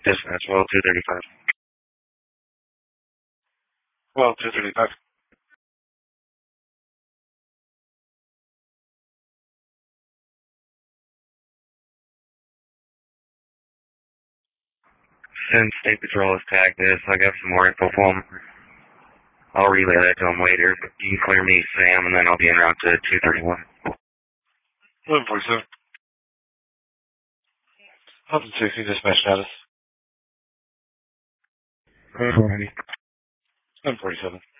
Dispatch, well, 235. Well, 235. Since State Patrol has tagged this, I got some more info for them. I'll relay that to them later. You can clear me, Sam, and then I'll be en route to 231. 1147. Health and safety dispatch status. 1147. 1147.